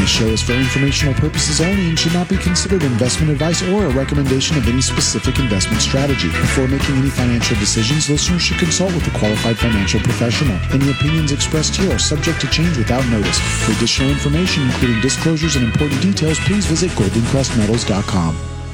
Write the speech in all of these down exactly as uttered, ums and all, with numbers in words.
This show is for informational purposes only and should not be considered investment advice or a recommendation of any specific investment strategy. Before making any financial decisions, listeners should consult with a qualified financial professional. Any opinions expressed here are subject to change without notice. For additional information, including disclosures and important details, please visit golden crest metals dot com.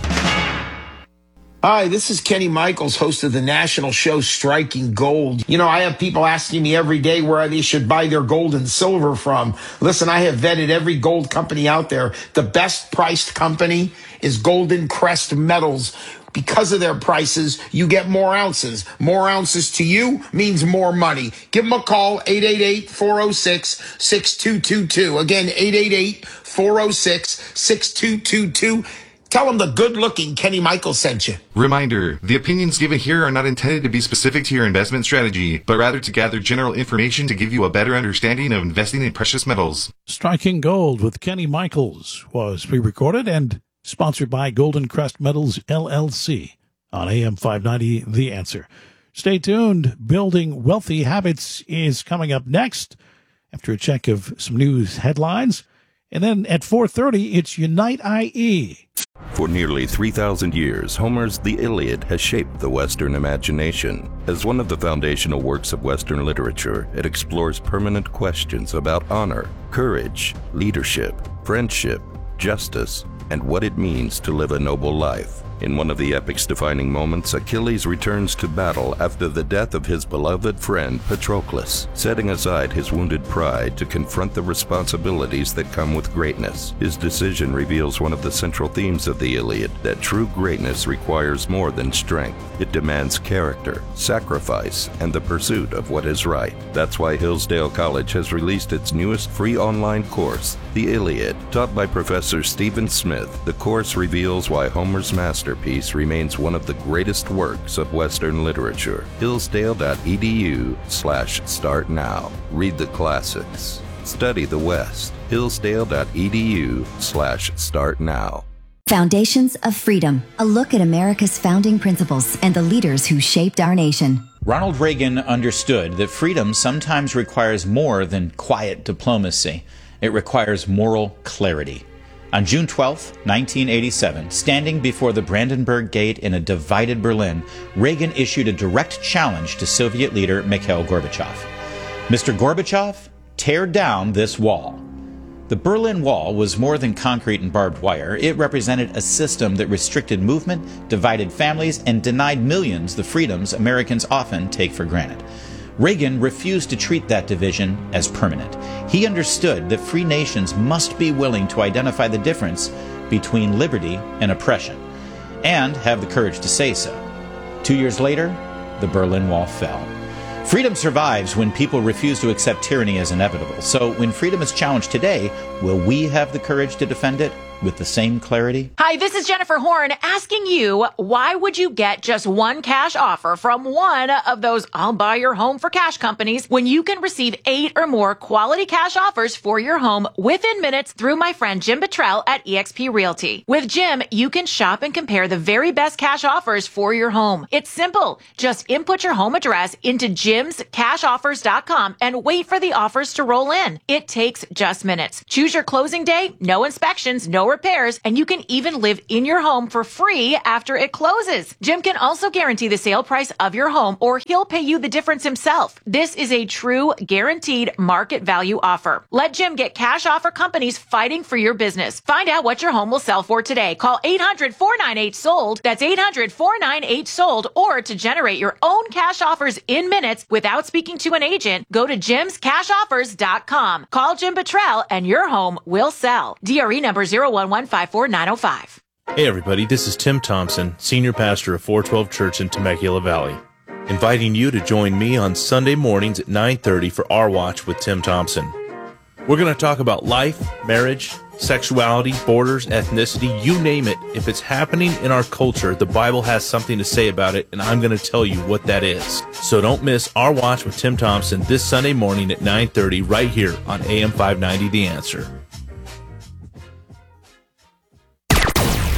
Hi, this is Kenny Michaels, host of the national show Striking Gold. You know, I have people asking me every day where they should buy their gold and silver from. Listen, I have vetted every gold company out there. The best priced company is Golden Crest Metals. Because of their prices, you get more ounces. More ounces to you means more money. Give them a call, eight eight eight, four oh six, six two two two. Again, eight eight eight, four oh six, six two two two. Tell them the good-looking Kenny Michaels sent you. Reminder, the opinions given here are not intended to be specific to your investment strategy, but rather to gather general information to give you a better understanding of investing in precious metals. Striking Gold with Kenny Michaels was pre-recorded and sponsored by Golden Crest Metals, L L C, on A M five ninety, The Answer. Stay tuned. Building Wealthy Habits is coming up next after a check of some news headlines. And then at four thirty, it's Unite I E. For nearly three thousand years, Homer's The Iliad has shaped the Western imagination. As one of the foundational works of Western literature, it explores permanent questions about honor, courage, leadership, friendship, justice, and what it means to live a noble life. In one of the epic's defining moments, Achilles returns to battle after the death of his beloved friend Patroclus, setting aside his wounded pride to confront the responsibilities that come with greatness. His decision reveals one of the central themes of the Iliad, that true greatness requires more than strength. It demands character, sacrifice, and the pursuit of what is right. That's why Hillsdale College has released its newest free online course, The Iliad. Taught by Professor Stephen Smith, the course reveals why Homer's masterpiece remains one of the greatest works of Western literature. Hillsdale.edu slash start now. Read the classics. Study the West. Hillsdale.edu slash start now. Foundations of Freedom, a look at America's founding principles and the leaders who shaped our nation. Ronald Reagan understood that freedom sometimes requires more than quiet diplomacy. It requires moral clarity. On June twelfth, nineteen eighty-seven, standing before the Brandenburg Gate in a divided Berlin, Reagan issued a direct challenge to Soviet leader Mikhail Gorbachev. Mister Gorbachev, tear down this wall. The Berlin Wall was more than concrete and barbed wire. It represented a system that restricted movement, divided families, and denied millions the freedoms Americans often take for granted. Reagan refused to treat that division as permanent. He understood that free nations must be willing to identify the difference between liberty and oppression, and have the courage to say so. Two years later, the Berlin Wall fell. Freedom survives when people refuse to accept tyranny as inevitable. So when freedom is challenged today, will we have the courage to defend it with the same clarity? Hi, this is Jennifer Horn asking you, why would you get just one cash offer from one of those I'll buy your home for cash companies when you can receive eight or more quality cash offers for your home within minutes through my friend Jim Bottrell at eXp Realty? With Jim, you can shop and compare the very best cash offers for your home. It's simple. Just input your home address into jims cash offers dot com and wait for the offers to roll in. It takes just minutes. Choose your closing day, no inspections, no repairs, and you can even live in your home for free after it closes. Jim can also guarantee the sale price of your home, or he'll pay you the difference himself. This is a true guaranteed market value offer. Let Jim get cash offer companies fighting for your business. Find out what your home will sell for today. Call eight hundred, four nine eight, sold. That's eight hundred, four nine eight, sold. Or to generate your own cash offers in minutes without speaking to an agent, go to jims cash offers dot com. Call Jim Bottrell and your home will sell. D R E number zero one one five four nine oh five. Hey everybody, this is Tim Thompson, Senior Pastor of four twelve Church in Temecula Valley, inviting you to join me on Sunday mornings at nine thirty for Our Watch with Tim Thompson. We're going to talk about life, marriage, sexuality, borders, ethnicity, you name it. If it's happening in our culture, the Bible has something to say about it, and I'm going to tell you what that is. So don't miss Our Watch with Tim Thompson this Sunday morning at nine thirty right here on A M five ninety The Answer.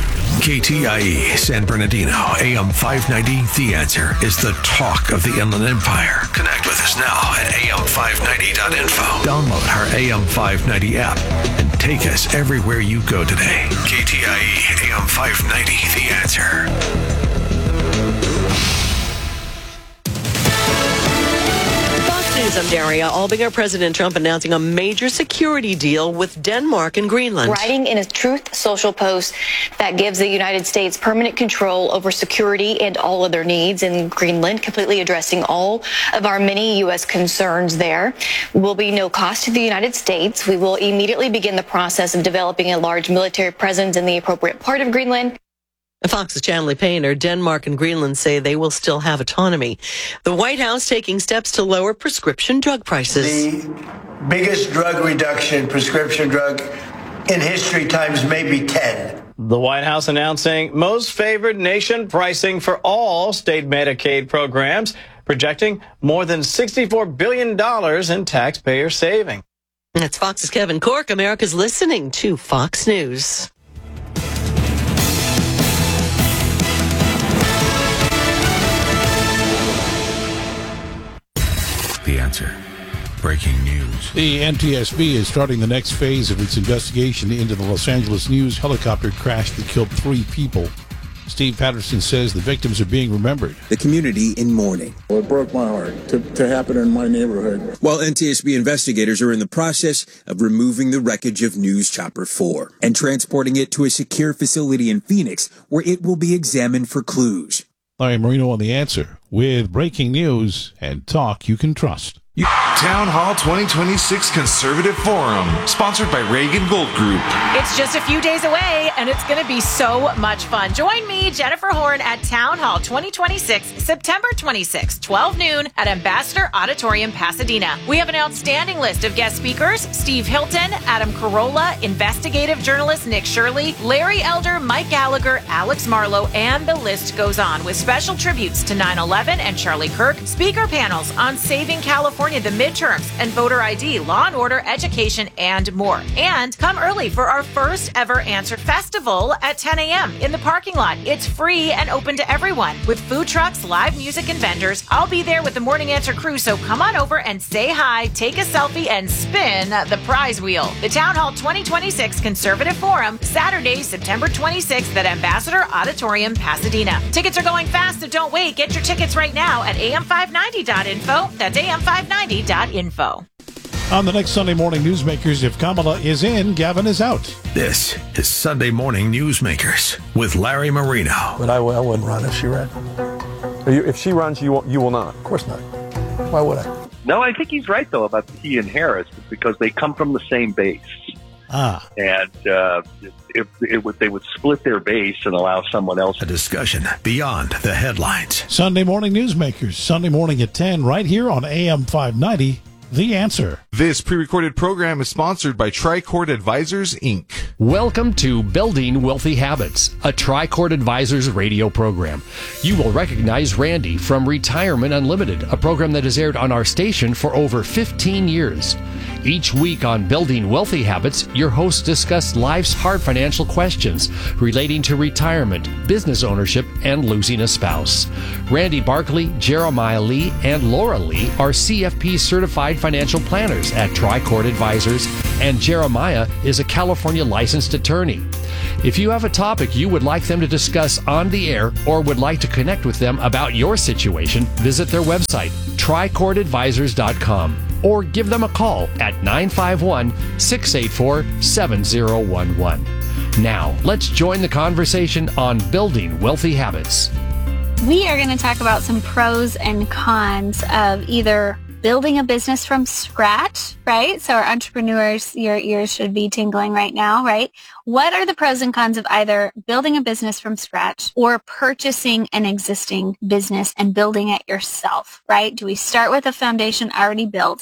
K T I E San Bernardino, A M five ninety, The Answer is the talk of the Inland Empire. Connect with us now at A M five ninety dot info. Download our A M five ninety app and take us everywhere you go today. K T I E, A M five ninety, The Answer. News, I'm Daria Albinger. President Trump announcing a major security deal with Denmark and Greenland. Writing in a Truth Social post that gives the United States permanent control over security and all other needs in Greenland, completely addressing all of our many U S concerns there. Will be no cost to the United States. We will immediately begin the process of developing a large military presence in the appropriate part of Greenland. Fox's Chanley Painter, Denmark and Greenland say they will still have autonomy. The White House taking steps to lower prescription drug prices. The biggest drug reduction, prescription drug, in history times maybe ten. The White House announcing most favored nation pricing for all state Medicaid programs, projecting more than sixty-four billion dollars in taxpayer saving. That's Fox's Kevin Corke. America's listening to Fox News. The Answer. Breaking news. The N T S B is starting the next phase of its investigation into the Los Angeles News helicopter crash that killed three people. Steve Patterson says the victims are being remembered. The community in mourning. Well, it broke my heart to, to happen in my neighborhood. While N T S B investigators are in the process of removing the wreckage of News Chopper four and transporting it to a secure facility in Phoenix where it will be examined for clues. Larry Marino on The Answer with breaking news and talk you can trust. Town Hall twenty twenty-six Conservative Forum, sponsored by Reagan Gold Group. It's just a few days away, and it's going to be so much fun. Join me, Jennifer Horn, at Town Hall twenty twenty-six, September twenty-sixth, twelve noon at Ambassador Auditorium, Pasadena. We have an outstanding list of guest speakers: Steve Hilton, Adam Carolla, investigative journalist Nick Shirley, Larry Elder, Mike Gallagher, Alex Marlowe, and the list goes on, with special tributes to nine eleven and Charlie Kirk, speaker panels on saving California, the midterms, and voter I D, law and order, education, and more. And come early for our first ever Answer Festival at ten a.m. in the parking lot. It's free and open to everyone, with food trucks, live music, and vendors. I'll be there with the Morning Answer crew, so come on over and say hi, take a selfie, and spin the prize wheel. The Town Hall twenty twenty-six Conservative Forum, Saturday, September twenty-sixth at Ambassador Auditorium, Pasadena. Tickets are going fast, so don't wait. Get your tickets right now at A M five ninety dot info. That's A M five ninety dot info. On the next Sunday Morning Newsmakers, if Kamala is in, Gavin is out. This is Sunday Morning Newsmakers with Larry Marino. But I, I wouldn't run if she ran. If she runs, you will, you will not. Of course not. Why would I? No, I think he's right, though, about he and Harris, because they come from the same base. Ah. And uh, if it would, they would split their base and allow someone else. A discussion beyond the headlines. Sunday Morning Newsmakers, Sunday morning at ten, right here on A M five ninety, The Answer. This pre-recorded program is sponsored by Tricord Advisors, Incorporated. Welcome to Building Wealthy Habits, a Tricord Advisors radio program. You will recognize Randy from Retirement Unlimited, a program that has aired on our station for over fifteen years. Each week on Building Wealthy Habits, your hosts discuss life's hard financial questions relating to retirement, business ownership, and losing a spouse. Randy Barkley, Jeremiah Lee, and Laura Lee are C F P certified financial planners at Tricord Advisors, and Jeremiah is a California licensed attorney. If you have a topic you would like them to discuss on the air or would like to connect with them about your situation, visit their website, tricord advisors dot com, or give them a call at nine five one, six eight four, seven zero one one. Now, let's join the conversation on Building Wealthy Habits. We are going to talk about some pros and cons of either building a business from scratch, right? So our entrepreneurs, your ears should be tingling right now, right? What are the pros and cons of either building a business from scratch or purchasing an existing business and building it yourself, right? Do we start with a foundation already built,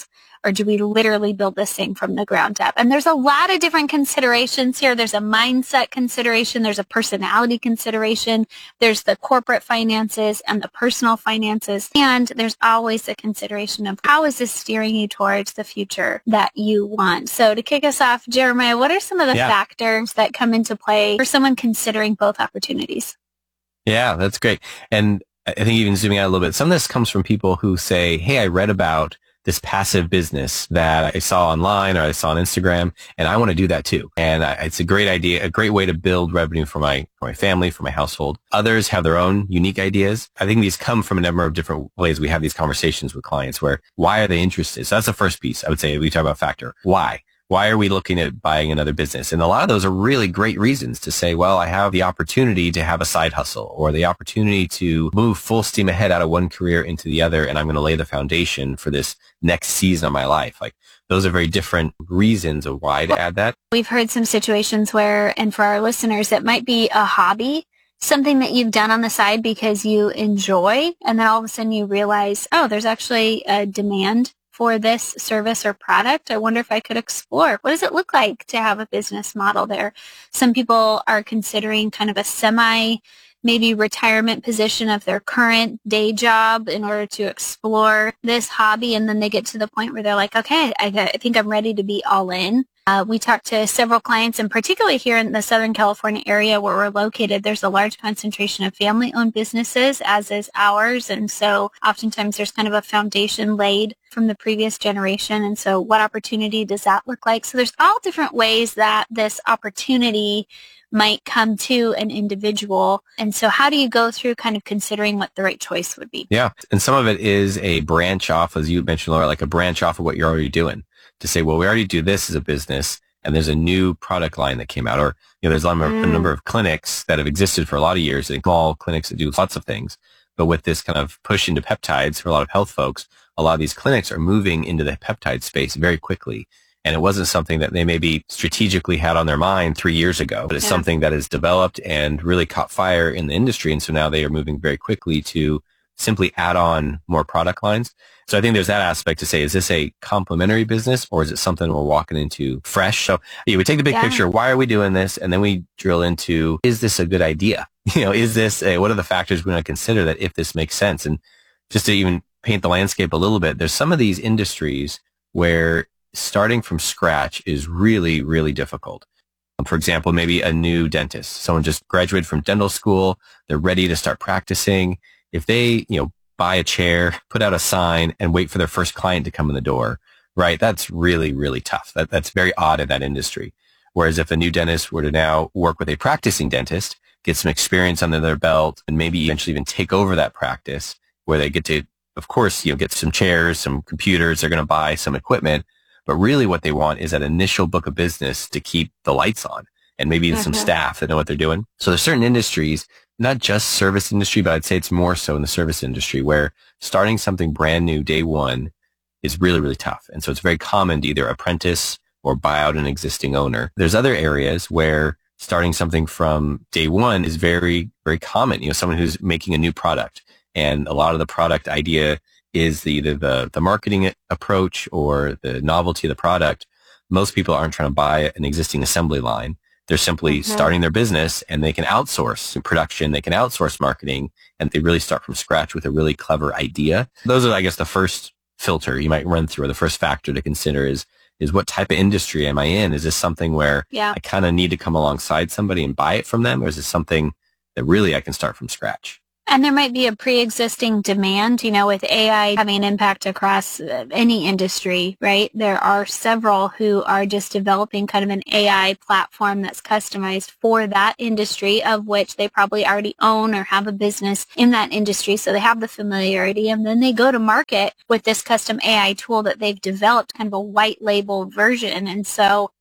or do we literally build this thing from the ground up? And there's a lot of different considerations here. There's a mindset consideration. There's a personality consideration. There's the corporate finances and the personal finances. And there's always the consideration of how is this steering you towards the future that you want? So to kick us off, Jeremiah, what are some of the Yeah. factors that come into play for someone considering both opportunities? Yeah, that's great. And I think even zooming out a little bit, some of this comes from people who say, hey, I read about this passive business that I saw online or I saw on Instagram, and I want to do that too. And I, it's a great idea, a great way to build revenue for my, for my family, for my household. Others have their own unique ideas. I think these come from a number of different ways. We have these conversations with clients where, why are they interested? So that's the first piece. I would say we talk about factor. Why? Why are we looking at buying another business? And a lot of those are really great reasons to say, well, I have the opportunity to have a side hustle or the opportunity to move full steam ahead out of one career into the other. And I'm going to lay the foundation for this next season of my life. Like those are very different reasons of why to add that. We've heard some situations where, and for our listeners, it might be a hobby, something that you've done on the side because you enjoy. And then all of a sudden you realize, oh, there's actually a demand for this service or product. I wonder if I could explore. What does it look like to have a business model there? Some people are considering kind of a semi, maybe retirement position of their current day job in order to explore this hobby. And then they get to the point where they're like, okay, I, I think I'm ready to be all in. Uh, we talked to several clients, and particularly here in the Southern California area where we're located, there's a large concentration of family-owned businesses, as is ours. And so oftentimes there's kind of a foundation laid from the previous generation. And so what opportunity does that look like? So there's all different ways that this opportunity might come to an individual. And so how do you go through kind of considering what the right choice would be? Yeah. And some of it is a branch off, as you mentioned, Laura, like a branch off of what you're already doing. To say, well, we already do this as a business, and there's a new product line that came out, or you know, there's a number, mm. a number of clinics that have existed for a lot of years, and small clinics that do lots of things. But with this kind of push into peptides for a lot of health folks, a lot of these clinics are moving into the peptide space very quickly. And it wasn't something that they maybe strategically had on their mind three years ago, but it's yeah. something that has developed and really caught fire in the industry. And so now they are moving very quickly to simply add on more product lines. So I think there's that aspect to say, is this a complementary business or is it something we're walking into fresh? So yeah, we take the big yeah. picture. Why are we doing this? And then we drill into, is this a good idea? You know, is this a, what are the factors we want to consider that if this makes sense? And just to even paint the landscape a little bit, there's some of these industries where starting from scratch is really, really difficult. For example, maybe a new dentist, someone just graduated from dental school. They're ready to start practicing. If they, you know, buy a chair, put out a sign and wait for their first client to come in the door, right? That's really, really tough. That, that's very odd in that industry. Whereas if a new dentist were to now work with a practicing dentist, get some experience under their belt and maybe eventually even take over that practice where they get to, of course, you know, get some chairs, some computers, they're going to buy some equipment. But really what they want is that initial book of business to keep the lights on and maybe mm-hmm. some staff that know what they're doing. So there's certain industries, not just service industry, but I'd say it's more so in the service industry where starting something brand new day one is really, really tough. And so it's very common to either apprentice or buy out an existing owner. There's other areas where starting something from day one is very, very common. You know, someone who's making a new product and a lot of the product idea is the, either the, the marketing approach or the novelty of the product. Most people aren't trying to buy an existing assembly line. They're simply mm-hmm. starting their business and they can outsource production, they can outsource marketing, and they really start from scratch with a really clever idea. Those are, I guess, the first filter you might run through, or the first factor to consider is, is what type of industry am I in? Is this something where yeah. I kind of need to come alongside somebody and buy it from them? Or is this something that really I can start from scratch? And there might be a pre-existing demand, you know, with A I having an impact across any industry, right? There are several who are just developing kind of an A I platform that's customized for that industry, of which they probably already own or have a business in that industry. So they have the familiarity, and then they go to market with this custom A I tool that they've developed, kind of a white label version. And so,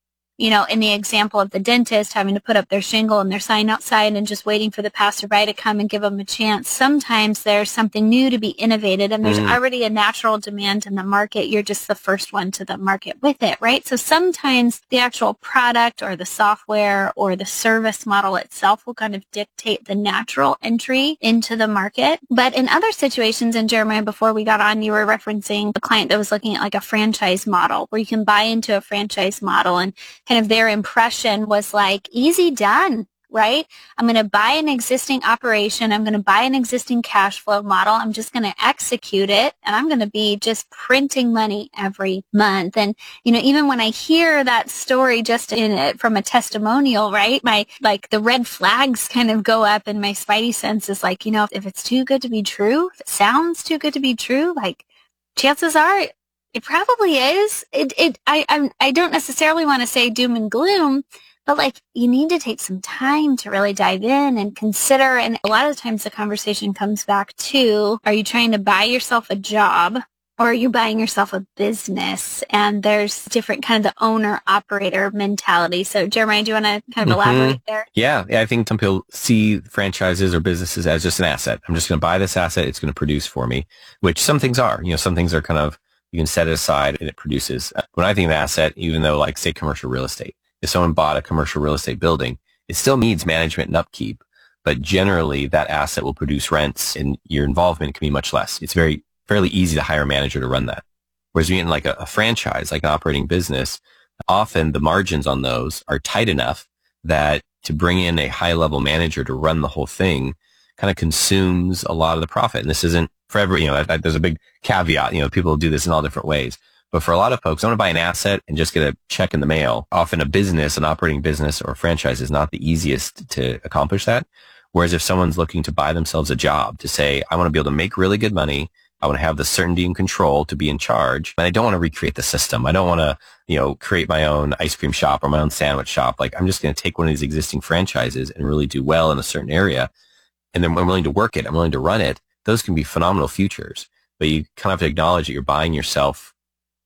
you know, in the example of the dentist having to put up their shingle and their sign outside and just waiting for the passerby to come and give them a chance, sometimes there's something new to be innovated, and there's mm. already a natural demand in the market. You're just the first one to the market with it, right? So sometimes the actual product or the software or the service model itself will kind of dictate the natural entry into the market. But in other situations, and Jeremiah, before we got on, you were referencing a client that was looking at like a franchise model where you can buy into a franchise model, and kind of their impression was like, easy done, right? I'm going to buy an existing operation. I'm going to buy an existing cash flow model. I'm just going to execute it, and I'm going to be just printing money every month. And, you know, even when I hear that story just in it from a testimonial, right, my, like the red flags kind of go up, and my spidey sense is like, you know, if it's too good to be true, if it sounds too good to be true, like chances are it probably is. It, it, I, I, I don't necessarily want to say doom and gloom, but like you need to take some time to really dive in and consider. And a lot of times the conversation comes back to, are you trying to buy yourself a job, or are you buying yourself a business? And there's different kind of the owner operator mentality. So Jeremiah, do you want to kind of mm-hmm. elaborate there? Yeah. Yeah. I think some people see franchises or businesses as just an asset. I'm just going to buy this asset. It's going to produce for me, which some things are, you know, some things are kind of, you can set it aside and it produces. When I think of an asset, even though like say commercial real estate, if someone bought a commercial real estate building, it still needs management and upkeep, but generally that asset will produce rents and your involvement can be much less. It's very, fairly easy to hire a manager to run that. Whereas when you're in like a, a franchise, like an operating business, often the margins on those are tight enough that to bring in a high level manager to run the whole thing kind of consumes a lot of the profit. And this isn't for every, you know, I, I, there's a big caveat, you know, people do this in all different ways. But for a lot of folks, I want to buy an asset and just get a check in the mail. Often a business, an operating business or a franchise is not the easiest to accomplish that. Whereas if someone's looking to buy themselves a job to say, I want to be able to make really good money. I want to have the certainty and control to be in charge. And I don't want to recreate the system. I don't want to, you know, create my own ice cream shop or my own sandwich shop. Like I'm just going to take one of these existing franchises and really do well in a certain area. And then I'm willing to work it. I'm willing to run it. Those can be phenomenal futures, but you kind of have to acknowledge that you're buying yourself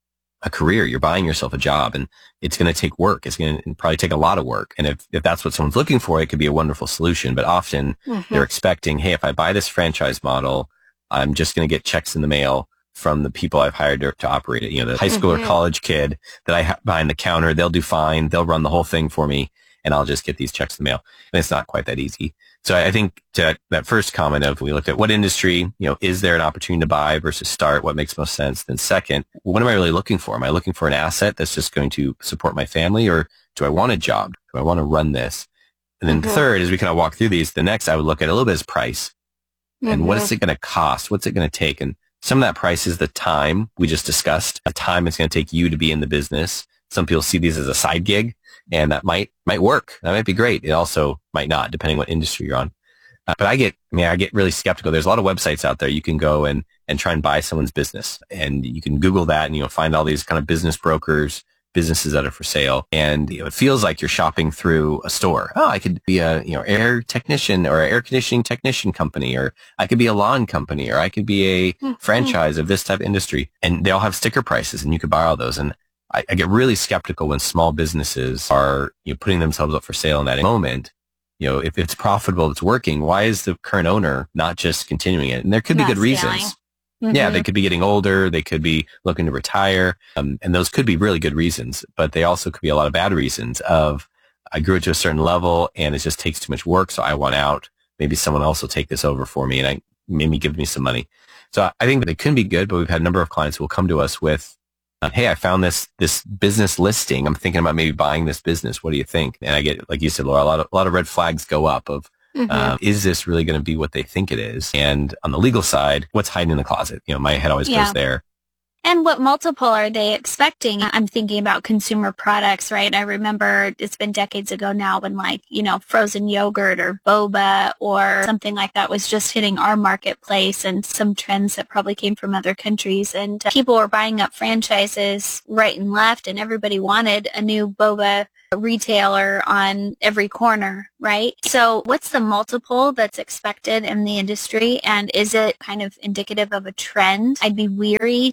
a career. You're buying yourself a job, and it's going to take work. It's going to probably take a lot of work. And if, if that's what someone's looking for, it could be a wonderful solution. But often mm-hmm. they're expecting, hey, if I buy this franchise model, I'm just going to get checks in the mail from the people I've hired to, to operate it. You know, the high school mm-hmm. or college kid that I have behind the counter, they'll do fine. They'll run the whole thing for me, and I'll just get these checks in the mail. And it's not quite that easy. So I think to that first comment of we looked at what industry, you know, is there an opportunity to buy versus start? What makes most sense? Then second, what am I really looking for? Am I looking for an asset that's just going to support my family, or do I want a job? Do I want to run this? And then mm-hmm. third, as we kind of walk through these, the next I would look at a little bit is price. Mm-hmm. And what is it going to cost? What's it going to take? And some of that price is the time we just discussed, the time it's going to take you to be in the business. Some people see these as a side gig, and that might, might work. That might be great. It also might not, depending what industry you're on. Uh, but I get, I mean, I get really skeptical. There's a lot of websites out there. You can go and, and try and buy someone's business, and you can Google that and you'll find all these kind of business brokers, businesses that are for sale. And you know, it feels like you're shopping through a store. Oh, I could be a, you know, air technician or an air conditioning technician company, or I could be a lawn company, or I could be a mm-hmm. franchise of this type of industry. And they all have sticker prices, and you could buy all those. And I, I get really skeptical when small businesses are, you know, putting themselves up for sale in that moment. You know, if it's profitable, it's working, why is the current owner not just continuing it? And there could be good reasons. Mm-hmm. Yeah, they could be getting older. They could be looking to retire. Um, and those could be really good reasons, but they also could be a lot of bad reasons of, I grew it to a certain level and it just takes too much work, so I want out. Maybe someone else will take this over for me and I maybe give me some money. So I think that it can be good, but we've had a number of clients who will come to us with, Uh, hey, I found this this business listing. I'm thinking about maybe buying this business. What do you think? And I get, like you said, Laura, a lot of, a lot of red flags go up of, mm-hmm. uh, is this really going to be what they think it is? And on the legal side, what's hiding in the closet? You know, my head always yeah. goes there. And what multiple are they expecting? I'm thinking about consumer products, right? I remember it's been decades ago now when, like, you know, frozen yogurt or boba or something like that was just hitting our marketplace, and some trends that probably came from other countries. And uh, people were buying up franchises right and left, and everybody wanted a new boba retailer on every corner, right? So what's the multiple that's expected in the industry, and is it kind of indicative of a trend? I'd be weary to jump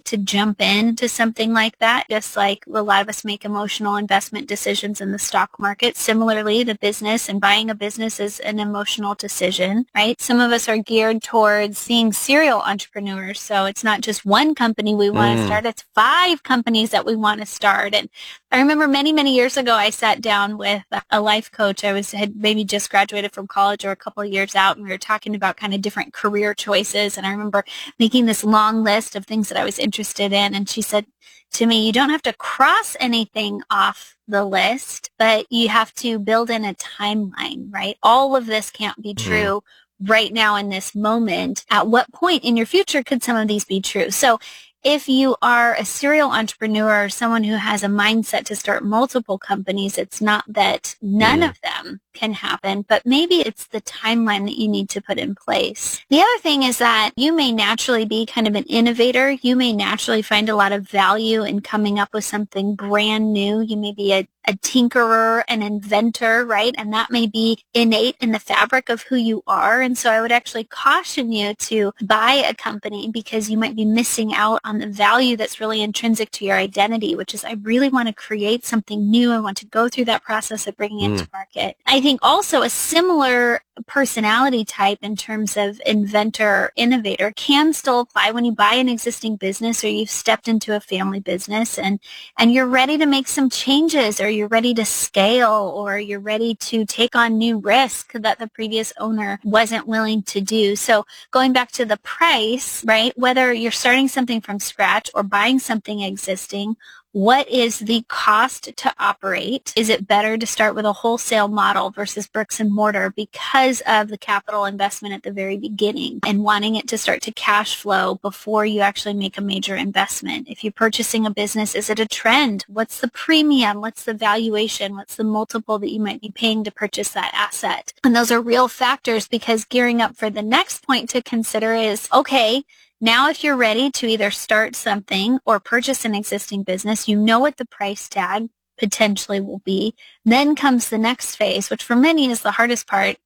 jump into something like that, just like a lot of us make emotional investment decisions in the stock market. Similarly, the business and buying a business is an emotional decision, right? Some of us are geared towards being serial entrepreneurs. So it's not just one company we want to Mm. start, it's five companies that we want to start. And I remember many, many years ago, I sat down with a life coach. I was had maybe just graduated from college or a couple of years out, and we were talking about kind of different career choices. And I remember making this long list of things that I was interested in. And she said to me, you don't have to cross anything off the list, but you have to build in a timeline, right? All of this can't be true mm. right now in this moment. At what point in your future could some of these be true? So if you are a serial entrepreneur or someone who has a mindset to start multiple companies, it's not that none mm. of them can happen, but maybe it's the timeline that you need to put in place. The other thing is that you may naturally be kind of an innovator. You may naturally find a lot of value in coming up with something brand new. You may be a, a tinkerer, an inventor, right? And that may be innate in the fabric of who you are. And so I would actually caution you to buy a company because you might be missing out on the value that's really intrinsic to your identity, which is I really want to create something new. I want to go through that process of bringing it Mm. to market. I think also a similar personality type in terms of inventor, innovator can still apply when you buy an existing business or you've stepped into a family business and, and you're ready to make some changes or you're ready to scale or you're ready to take on new risk that the previous owner wasn't willing to do. So going back to the price, right, whether you're starting something from scratch or buying something existing, what is the cost to operate? Is it better to start with a wholesale model versus bricks and mortar because of the capital investment at the very beginning and wanting it to start to cash flow before you actually make a major investment? If you're purchasing a business, is it a trend? What's the premium? What's the valuation? What's the multiple that you might be paying to purchase that asset? And those are real factors because gearing up for the next point to consider is, okay, now, if you're ready to either start something or purchase an existing business, you know what the price tag potentially will be. Then comes the next phase, which for many is the hardest part.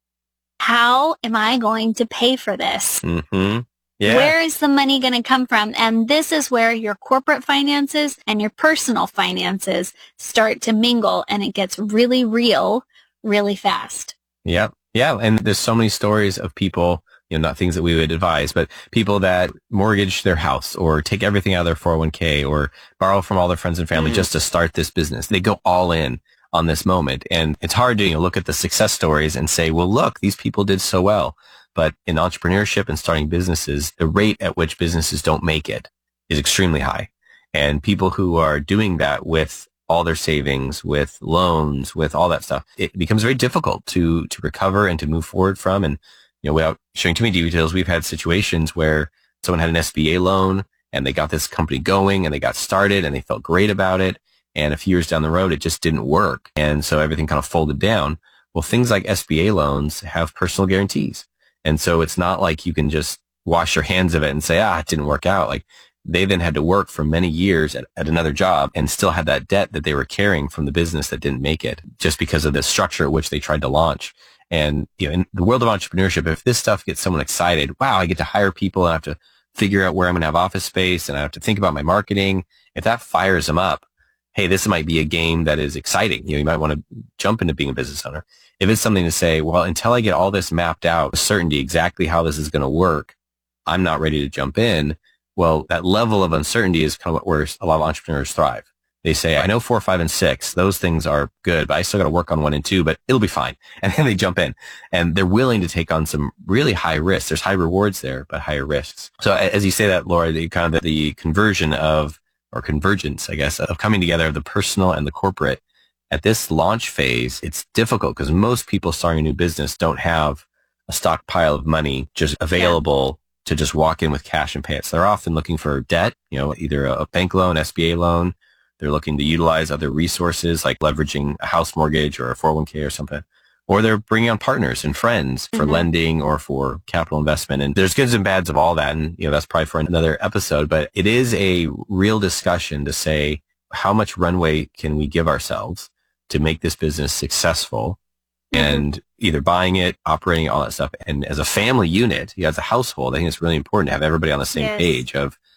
How am I going to pay for this? Mm-hmm. Yeah. Where is the money going to come from? And this is where your corporate finances and your personal finances start to mingle, and it gets really real really fast. Yeah. Yeah. And there's so many stories of people, you know, not things that we would advise, but people that mortgage their house or take everything out of their four oh one k or borrow from all their friends and family mm. just to start this business. They go all in on this moment. And it's hard to, you know, look at the success stories and say, well, look, these people did so well. But in entrepreneurship and starting businesses, the rate at which businesses don't make it is extremely high. And people who are doing that with all their savings, with loans, with all that stuff, it becomes very difficult to, to recover and to move forward from. And, you know, without showing too many details, we've had situations where someone had an S B A loan and they got this company going and they got started and they felt great about it. And a few years down the road, it just didn't work. And so everything kind of folded down. Well, things like S B A loans have personal guarantees. And so it's not like you can just wash your hands of it and say, ah, it didn't work out. Like they then had to work for many years at, at another job and still had that debt that they were carrying from the business that didn't make it just because of the structure at which they tried to launch. And, you know, in the world of entrepreneurship, if this stuff gets someone excited, wow, I get to hire people and I have to figure out where I'm going to have office space and I have to think about my marketing. If that fires them up, hey, this might be a game that is exciting. You know, you might want to jump into being a business owner. If it's something to say, well, until I get all this mapped out, with certainty exactly how this is going to work, I'm not ready to jump in. Well, that level of uncertainty is kind of where a lot of entrepreneurs thrive. They say, I know four, five, and six. Those things are good, but I still got to work on one and two, but it'll be fine. And then they jump in and they're willing to take on some really high risks. There's high rewards there, but higher risks. So as you say that, Laura, the kind of the, the conversion of, or convergence, I guess, of coming together of the personal and the corporate at this launch phase, it's difficult because most people starting a new business don't have a stockpile of money just available to just walk in with cash and pay it. So they're often looking for debt, you know, either a bank loan, S B A loan. They're looking to utilize other resources like leveraging a house mortgage or a four oh one k or something. Or they're bringing on partners and friends for mm-hmm. lending or for capital investment. And there's goods and bads of all that. And, you know, that's probably for another episode. But it is a real discussion to say, how much runway can we give ourselves to make this business successful? Mm-hmm. And either buying it, operating it, all that stuff. And as a family unit, you know, as a household, I think it's really important to have everybody on the same yes. page of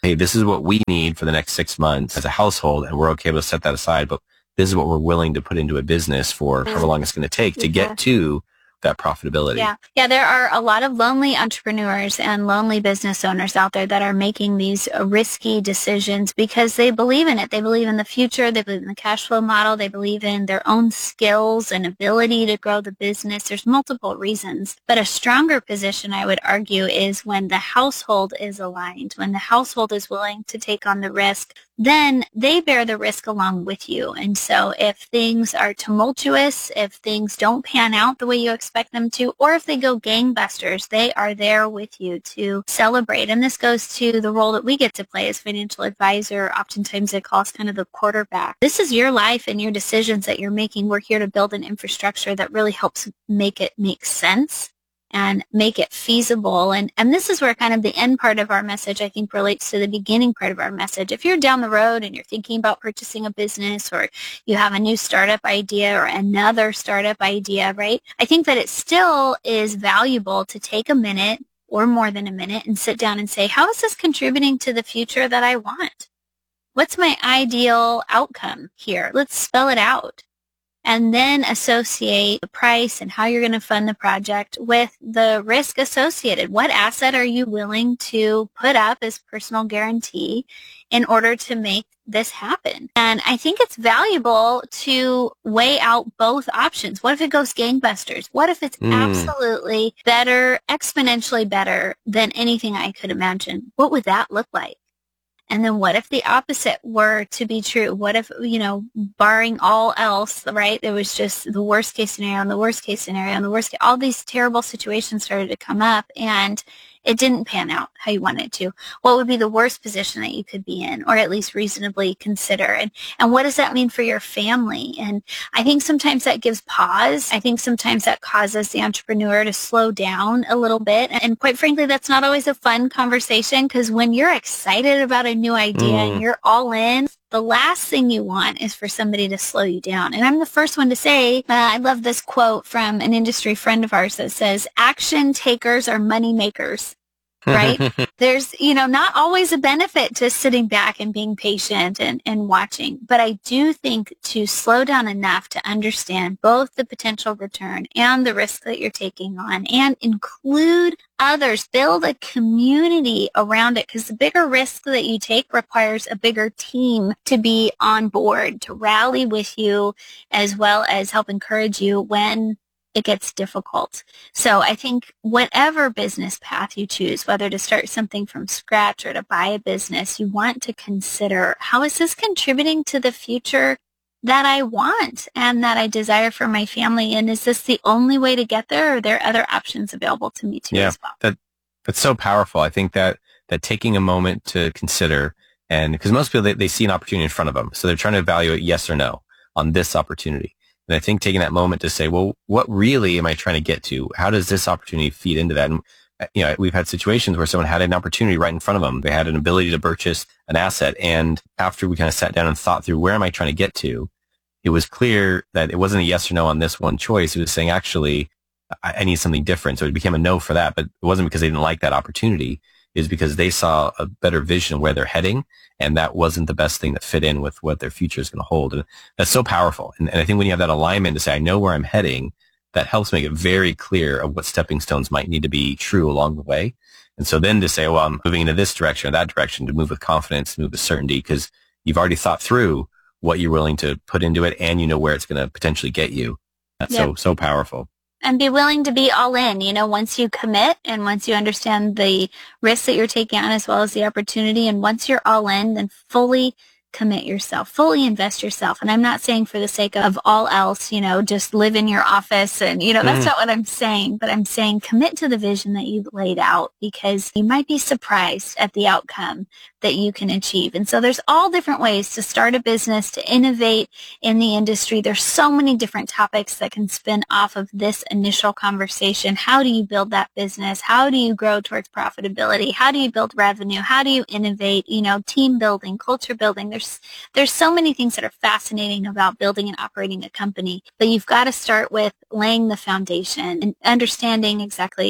hey, this is what we need for the next six months as a household, and we're okay to set that aside, but this is what we're willing to put into a business for however long it's going to take to get to that profitability. Yeah. Yeah. There are a lot of lonely entrepreneurs and lonely business owners out there that are making these risky decisions because they believe in it. They believe in the future. They believe in the cash flow model. They believe in their own skills and ability to grow the business. There's multiple reasons, but a stronger position, I would argue, is when the household is aligned, when the household is willing to take on the risk, then they bear the risk along with you. And so if things are tumultuous, if things don't pan out the way you expect them to, or if they go gangbusters, they are there with you to celebrate. And this goes to the role that we get to play as financial advisor. Oftentimes they call us kind of the quarterback. This is your life and your decisions that you're making. We're here to build an infrastructure that really helps make it make sense and make it feasible. And, and this is where kind of the end part of our message, I think, relates to the beginning part of our message. If you're down the road and you're thinking about purchasing a business, or you have a new startup idea or another startup idea, right? I think that it still is valuable to take a minute or more than a minute and sit down and say, how is this contributing to the future that I want? What's my ideal outcome here? Let's spell it out. And then associate the price and how you're going to fund the project with the risk associated. What asset are you willing to put up as personal guarantee in order to make this happen? And I think it's valuable to weigh out both options. What if it goes gangbusters? What if it's mm. absolutely better, exponentially better than anything I could imagine? What would that look like? And then what if the opposite were to be true? What if, you know, barring all else, right, there was just the worst case scenario and the worst case scenario and the worst case, all these terrible situations started to come up and it didn't pan out how you wanted it to? What would be the worst position that you could be in, or at least reasonably consider? And, and what does that mean for your family? And I think sometimes that gives pause. I think sometimes that causes the entrepreneur to slow down a little bit. And quite frankly, that's not always a fun conversation, because when you're excited about a new idea mm. and you're all in, the last thing you want is for somebody to slow you down. And I'm the first one to say, uh, I love this quote from an industry friend of ours that says, action takers are money makers. Right? There's, you know, not always a benefit to sitting back and being patient and, and watching. But I do think to slow down enough to understand both the potential return and the risk that you're taking on, and include others, build a community around it, because the bigger risk that you take requires a bigger team to be on board, to rally with you, as well as help encourage you when it gets difficult. So I think whatever business path you choose, whether to start something from scratch or to buy a business, you want to consider, how is this contributing to the future that I want and that I desire for my family? And is this the only way to get there, or are there other options available to me too yeah, as well? That, that's so powerful. I think that, that taking a moment to consider, and because most people, they, they see an opportunity in front of them, so they're trying to evaluate yes or no on this opportunity. And I think taking that moment to say, well, what really am I trying to get to? How does this opportunity feed into that? And, you know, we've had situations where someone had an opportunity right in front of them. They had an ability to purchase an asset. And after we kind of sat down and thought through, where am I trying to get to? It was clear that it wasn't a yes or no on this one choice. It was saying, actually, I, I need something different. So it became a no for that. But it wasn't because they didn't like that opportunity. It was because they saw a better vision of where they're heading, and that wasn't the best thing that fit in with what their future is going to hold. And that's so powerful. And, and I think when you have that alignment to say, I know where I'm heading, that helps make it very clear of what stepping stones might need to be true along the way. And so then to say, well, I'm moving into this direction or that direction, to move with confidence, move with certainty, because you've already thought through what you're willing to put into it, and you know where it's going to potentially get you. That's yep. so, so powerful. And be willing to be all in. You know, once you commit and once you understand the risks that you're taking on as well as the opportunity, and once you're all in, then fully commit yourself, fully invest yourself. And I'm not saying for the sake of all else, you know, just live in your office and, you know, that's mm. not what I'm saying, but I'm saying commit to the vision that you've laid out, because you might be surprised at the outcome that you can achieve. And so there's all different ways to start a business, to innovate in the industry. There's so many different topics that can spin off of this initial conversation. How do you build that business? How do you grow towards profitability? How do you build revenue? How do you innovate? You know, team building, culture building. There's There's so many things that are fascinating about building and operating a company, but you've got to start with laying the foundation and understanding exactly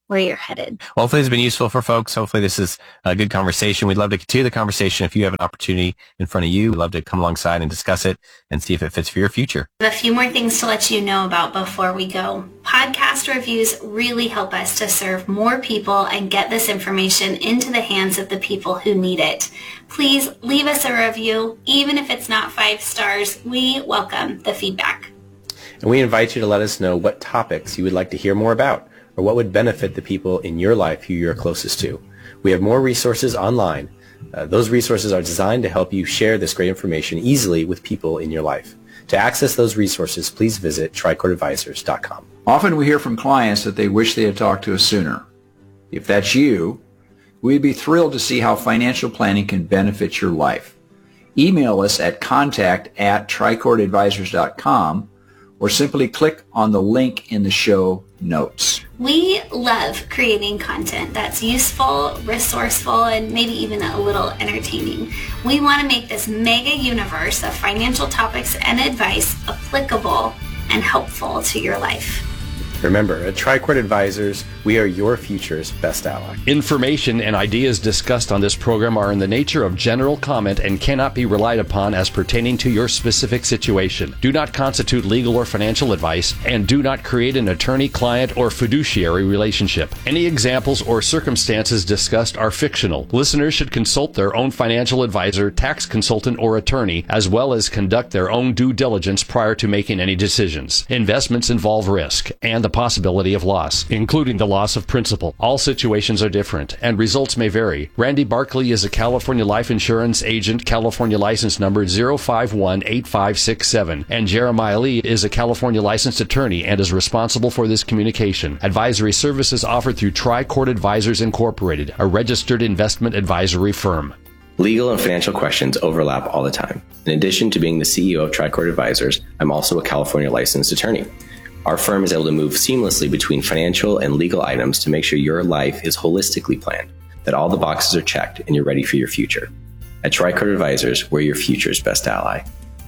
where you're headed. Well, hopefully it's been useful for folks. Hopefully this is a good conversation. We'd love to continue the conversation. If you have an opportunity in front of you, we'd love to come alongside and discuss it and see if it fits for your future. A few more things to let you know about before we go. Podcast reviews really help us to serve more people and get this information into the hands of the people who need it. Please leave us a review. Even if it's not five stars, we welcome the feedback. And we invite you to let us know what topics you would like to hear more about, or what would benefit the people in your life who you're closest to. We have more resources online. Uh, those resources are designed to help you share this great information easily with people in your life. To access those resources, please visit tricord advisors dot com. Often we hear from clients that they wish they had talked to us sooner. If that's you, we'd be thrilled to see how financial planning can benefit your life. Email us at contact at tricord advisors dot com or simply click on the link in the show notes. We love creating content that's useful, resourceful, and maybe even a little entertaining. We want to make this mega universe of financial topics and advice applicable and helpful to your life. Remember, at Tricord Advisors, we are your future's best ally. Information and ideas discussed on this program are in the nature of general comment and cannot be relied upon as pertaining to your specific situation. Do not constitute legal or financial advice, and do not create an attorney-client or fiduciary relationship. Any examples or circumstances discussed are fictional. Listeners should consult their own financial advisor, tax consultant, or attorney, as well as conduct their own due diligence prior to making any decisions. Investments involve risk and the possibility of loss, including the loss of principal. All situations are different, and results may vary. Randy Barkley is a California life insurance agent, California license number zero five one eight five six seven, and Jeremiah Lee is a California licensed attorney and is responsible for this communication. Advisory services offered through Tricord Advisors Incorporated, a registered investment advisory firm. Legal and financial questions overlap all the time. In addition to being the C E O of Tricord Advisors, I'm also a California licensed attorney. Our firm is able to move seamlessly between financial and legal items to make sure your life is holistically planned, that all the boxes are checked, and you're ready for your future. At Tricord Advisors, we're your future's best ally.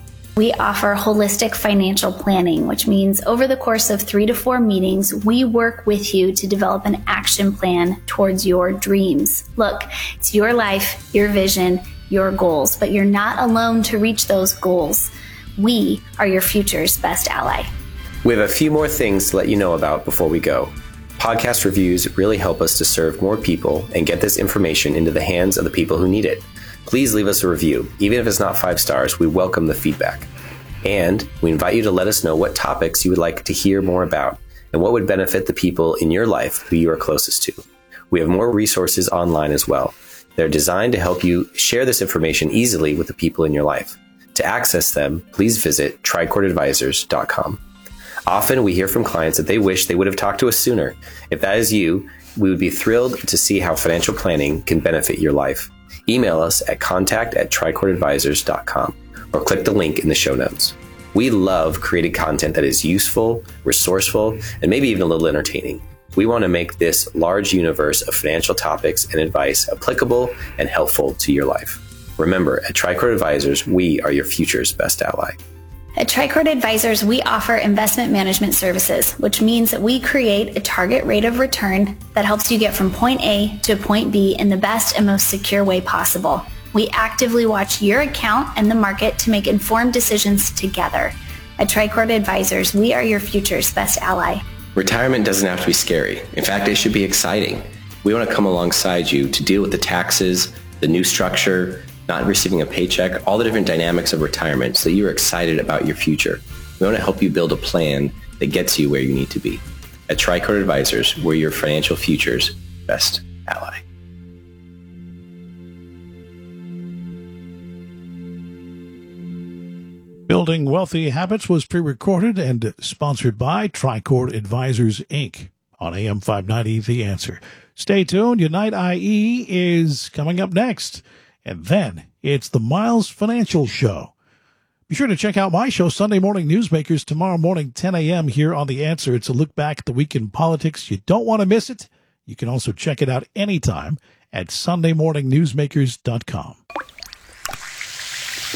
We offer holistic financial planning, which means over the course of three to four meetings, we work with you to develop an action plan towards your dreams. Look, it's your life, your vision, your goals, but you're not alone to reach those goals. We are your future's best ally. We have a few more things to let you know about before we go. Podcast reviews really help us to serve more people and get this information into the hands of the people who need it. Please leave us a review. Even if it's not five stars, we welcome the feedback. And we invite you to let us know what topics you would like to hear more about and what would benefit the people in your life who you are closest to. We have more resources online as well. They're designed to help you share this information easily with the people in your life. To access them, please visit tricord advisors dot com. Often we hear from clients that they wish they would have talked to us sooner. If that is you, we would be thrilled to see how financial planning can benefit your life. Email us at contact at tricord advisors dot com or click the link in the show notes. We love creating content that is useful, resourceful, and maybe even a little entertaining. We want to make this large universe of financial topics and advice applicable and helpful to your life. Remember, at Tricord Advisors, we are your future's best ally. At Tricord Advisors, we offer investment management services, which means that we create a target rate of return that helps you get from point A to point B in the best and most secure way possible. We actively watch your account and the market to make informed decisions together. At Tricord Advisors, we are your future's best ally. Retirement doesn't have to be scary. In fact, it should be exciting. We want to come alongside you to deal with the taxes, the new structure, not receiving a paycheck, all the different dynamics of retirement so that you're excited about your future. We want to help you build a plan that gets you where you need to be. At Tricord Advisors, we're your financial future's best ally. Building Wealthy Habits was pre-recorded and sponsored by Tricord Advisors, Incorporated on A M five ninety, The Answer. Stay tuned. Unite I E is coming up next. And then it's the Miles Financial Show. Be sure to check out my show, Sunday Morning Newsmakers, tomorrow morning, ten a.m. here on The Answer. It's a look back at the week in politics. You don't want to miss it. You can also check it out anytime at sunday morning newsmakers dot com.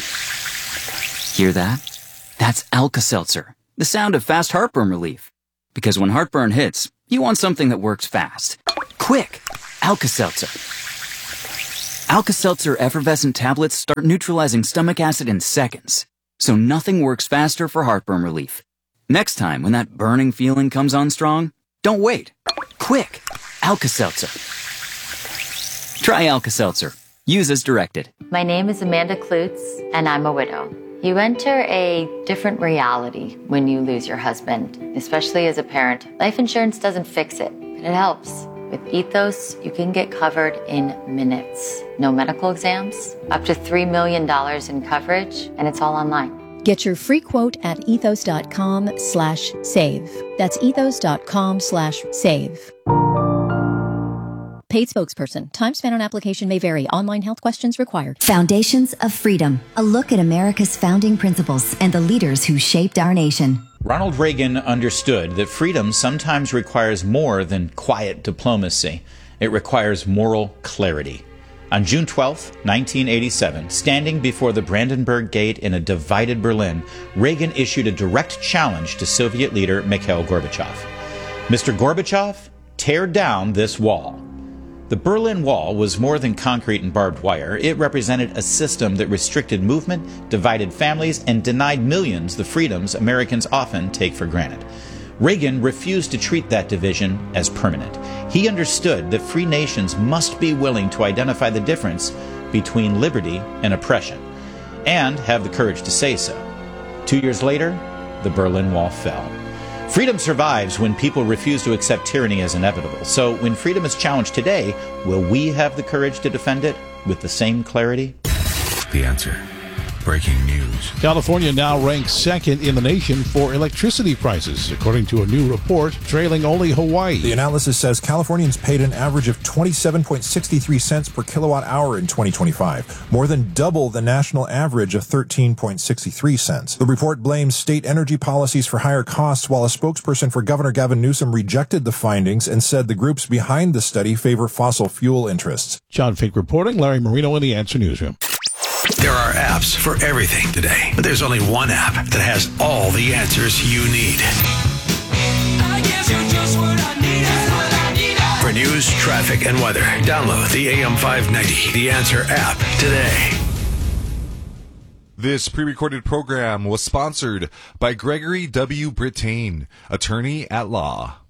Hear that? That's Alka-Seltzer, the sound of fast heartburn relief. Because when heartburn hits, you want something that works fast. Quick! Alka-Seltzer. Alka-Seltzer effervescent tablets start neutralizing stomach acid in seconds. So nothing works faster for heartburn relief. Next time when that burning feeling comes on strong, don't wait. Quick! Alka-Seltzer. Try Alka-Seltzer. Use as directed. My name is Amanda Klutz, and I'm a widow. You enter a different reality when you lose your husband, especially as a parent. Life insurance doesn't fix it, but it helps. With Ethos, you can get covered in minutes. No medical exams, up to three million dollars in coverage, and it's all online. Get your free quote at ethos.com slash save. That's ethos.com slash save. Paid spokesperson. Time spent on application may vary. Online health questions required. Foundations of Freedom. A look at America's founding principles and the leaders who shaped our nation. Ronald Reagan understood that freedom sometimes requires more than quiet diplomacy. It requires moral clarity. On June twelfth, nineteen eighty-seven, standing before the Brandenburg Gate in a divided Berlin, Reagan issued a direct challenge to Soviet leader Mikhail Gorbachev. Mister Gorbachev, tear down this wall. The Berlin Wall was more than concrete and barbed wire. It represented a system that restricted movement, divided families, and denied millions the freedoms Americans often take for granted. Reagan refused to treat that division as permanent. He understood that free nations must be willing to identify the difference between liberty and oppression, and have the courage to say so. Two years later, the Berlin Wall fell. Freedom survives when people refuse to accept tyranny as inevitable. So when freedom is challenged today, will we have the courage to defend it with the same clarity? The Answer. Breaking news. California now ranks second in the nation for electricity prices, according to a new report, trailing only Hawaii. The analysis says Californians paid an average of twenty-seven point six three cents per kilowatt hour in twenty twenty-five, more than double the national average of thirteen point six three cents. The report blames state energy policies for higher costs, while a spokesperson for Governor Gavin Newsom rejected the findings and said the groups behind the study favor fossil fuel interests. John Fink reporting, Larry Marino in the Answer Newsroom. There are apps for everything today, but there's only one app that has all the answers you need. I guess you're just what I need, what I need. For news, traffic, and weather, download the A M five ninety The Answer app today. This pre-recorded program was sponsored by Gregory W. Brittain, attorney at law.